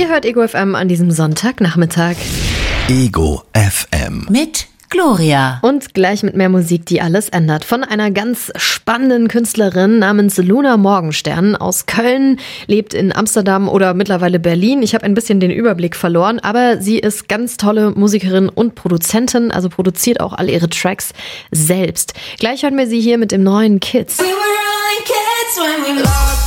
Ihr hört Ego FM an diesem Sonntagnachmittag. Ego FM. Mit Gloria. Und gleich mit mehr Musik, die alles ändert. Von einer ganz spannenden Künstlerin namens Luna Morgenstern aus Köln, lebt in Amsterdam oder mittlerweile Berlin. Ich habe ein bisschen den Überblick verloren, aber sie ist ganz tolle Musikerin und Produzentin, also produziert auch all ihre Tracks selbst. Gleich hören wir sie hier mit dem neuen Kids.